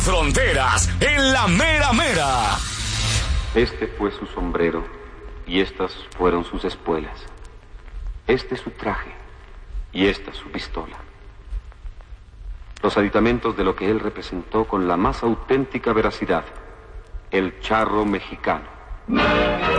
Fronteras en la mera mera. Este fue su sombrero y estas fueron sus espuelas. Este su traje y esta su pistola. Los aditamentos de lo que él representó con la más auténtica veracidad. El charro mexicano.